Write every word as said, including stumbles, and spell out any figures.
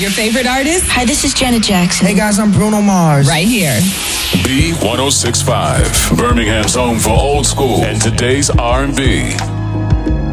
Your favorite artist? Hi, this is Janet Jackson. Hey guys, I'm Bruno Mars. Right here. B one oh six point five, Birmingham's home for old school and today's R and B.